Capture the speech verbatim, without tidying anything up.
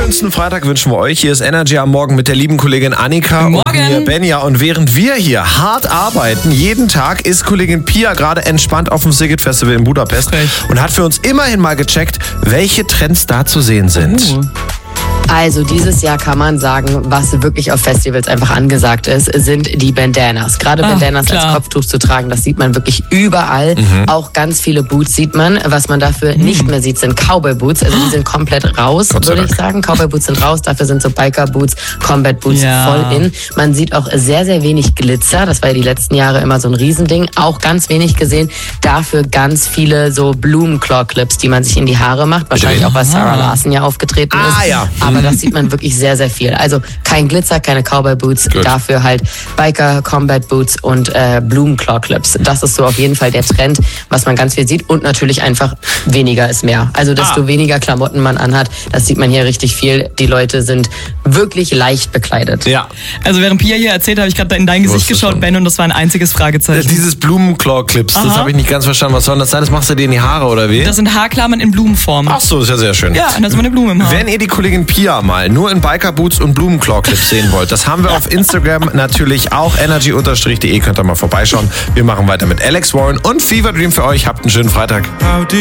schönsten Freitag wünschen wir euch. Hier ist Energy am Morgen mit der lieben Kollegin Annika Morgen. und mir Benja. Und während wir hier hart arbeiten, jeden Tag ist Kollegin Pia gerade entspannt auf dem Sigget Festival in Budapest Frech. und hat für uns immerhin mal gecheckt, welche Trends da zu sehen sind. Uh. Also dieses Jahr kann man sagen, was wirklich auf Festivals einfach angesagt ist, sind die Bandanas. Gerade Ah, Bandanas klar. als Kopftuch zu tragen, das sieht man wirklich überall. Mhm. Auch ganz viele Boots sieht man. Was man dafür Mhm. nicht mehr sieht, sind Cowboy-Boots. Also die sind komplett raus, Gott sei würde ich Dank. sagen. Cowboy-Boots sind raus, dafür sind so Biker-Boots, Combat-Boots Ja. voll in. Man sieht auch sehr, sehr wenig Glitzer. Das war ja die letzten Jahre immer so ein Riesending. Auch ganz wenig gesehen. Dafür ganz viele so Blumenclaw-Clips, die man sich in die Haare macht. Wahrscheinlich auch, weil Sarah Larson ja aufgetreten Ah, ist. ja. Aber das sieht man wirklich sehr, sehr viel. Also kein Glitzer, keine Cowboy-Boots, Gut. dafür halt Biker, Combat-Boots und äh, Blumenclaw-Clips. Das ist so auf jeden Fall der Trend, was man ganz viel sieht. Und natürlich einfach weniger ist mehr. Also desto Ah. weniger Klamotten man anhat, das sieht man hier richtig viel. Die Leute sind wirklich leicht bekleidet. Ja. Also während Pia hier erzählt, habe ich gerade in dein Gesicht Wusste geschaut, schon. Ben, und das war ein einziges Fragezeichen. Dieses Blumenclaw-Clips, das Aha. habe ich nicht ganz verstanden. Was soll das sein? Das machst du dir in die Haare oder wie? Das sind Haarklammern in Blumenform. Ach so, ist ja sehr schön. Ja, und da ist immer eine Blume im Haar. Wenn ihr die Kollegin Pia mal nur in Biker-Boots und Blumenclaw-Clips sehen wollt, das haben wir auf Instagram natürlich auch. energy Bindestrich de könnt ihr mal vorbeischauen. Wir machen weiter mit Alex Warren und Fever Dream für euch. Habt einen schönen Freitag.